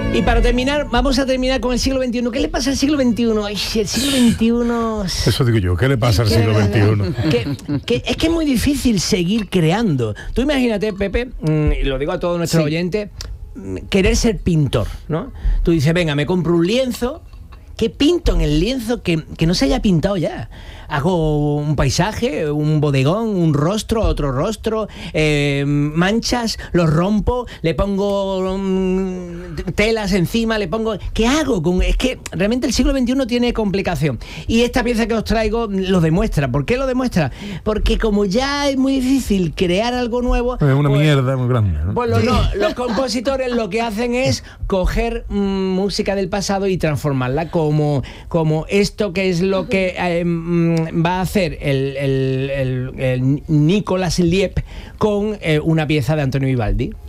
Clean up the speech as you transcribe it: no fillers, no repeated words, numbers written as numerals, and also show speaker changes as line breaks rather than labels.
Y para terminar, vamos a terminar con el siglo XXI. ¿Qué le pasa al siglo XXI? Ay, el siglo XXI...
Eso digo yo, ¿qué le pasa al siglo XXI?
Es que es muy difícil seguir creando. Tú imagínate, Pepe, y lo digo a todos nuestros oyentes, querer ser pintor, ¿no? Tú dices, venga, me compro un lienzo. ¿Qué pinto en el lienzo que no se haya pintado ya? Hago un paisaje, un bodegón, un rostro, otro rostro, manchas, los rompo, le pongo telas encima, le pongo... ¿Qué hago? Es que realmente el siglo XXI tiene complicación. Y esta pieza que os traigo lo demuestra. ¿Por qué lo demuestra? Porque como ya es muy difícil crear algo nuevo...
Es una mierda muy grande, ¿no?
Pues los compositores lo que hacen es coger música del pasado y transformarla como esto, que es lo que va a hacer el Nicolas Liep con una pieza de Antonio Vivaldi.